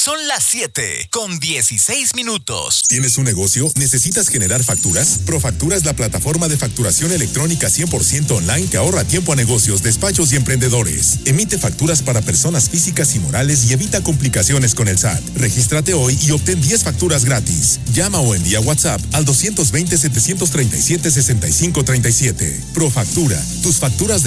Son las 7:16. ¿Tienes un negocio? ¿Necesitas generar facturas? Profactura es la plataforma de facturación electrónica 100% online que ahorra tiempo a negocios, despachos y emprendedores. Emite facturas para personas físicas y morales y evita complicaciones con el SAT. Regístrate hoy y obtén 10 facturas gratis. Llama o envía WhatsApp al 220-737-6537. Profactura, tus facturas de